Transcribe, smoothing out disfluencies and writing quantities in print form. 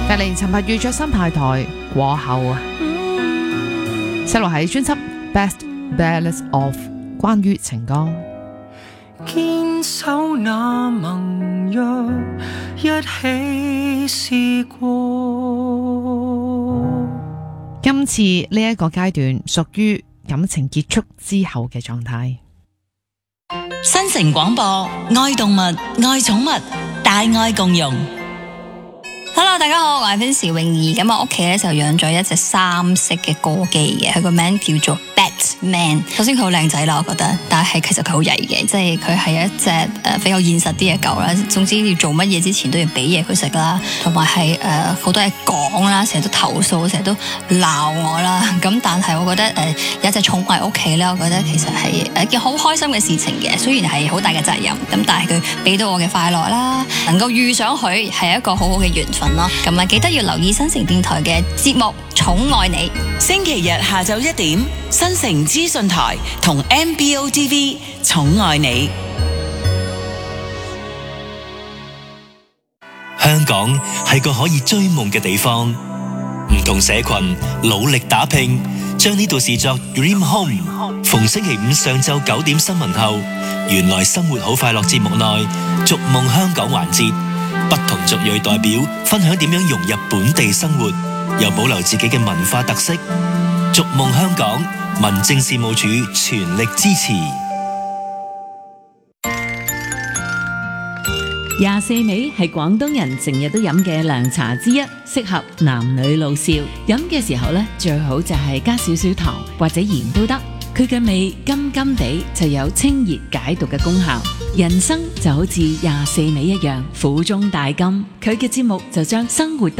隔離尋日遇着新派台過後啊，收錄喺專輯 Best Balance Of 關於情歌。 堅守那盟約，一起試過。 今次呢一個階段屬於感情結束之後嘅狀態。 新城廣播，愛動物，愛寵物，大愛共融。Hello， 大家好，我係 Vincy 泳兒。咁我屋企咧就養咗一隻三色嘅哥基嘅，佢個名叫做 Batman。首先佢好靚仔啦，我覺得，但係其實佢好曳嘅，即係佢係一隻比較現實啲嘅狗啦。總之要做乜嘢之前都要俾嘢佢食啦，同埋係好多嘢講啦，成日都投訴，成日都鬧我啦。咁但係我覺得有一隻寵物喺屋企咧，我覺得其實係一件好開心嘅事情嘅。雖然係好大嘅責任，咁但係佢俾到我嘅快樂啦，能夠遇上佢係一個好好嘅緣分。咁啊，記得要留意新城電台嘅節目《寵愛你》。 星期日下晝1點，新城資訊台同 MBO TV《寵愛你》。 香港係個可以追夢嘅地方，唔同社群努力打拼，將呢度視作 Dream Home。逢星期五上晝9點新聞後，原來生活好快樂節目內逐夢香港環節。不同族裔代表分享點樣融入本地生活，又保留自己嘅文化特色。逐夢香港，民政事務處全力支持。 24味係廣東人成日都飲嘅涼茶之一，適合男女老少。飲嘅時候呢，最好就係加少少糖或者鹽都得。佢嘅味甘甘地，就有清熱解毒嘅功效。人生就好似24味一樣，苦中帶甘。佢嘅節目就將生活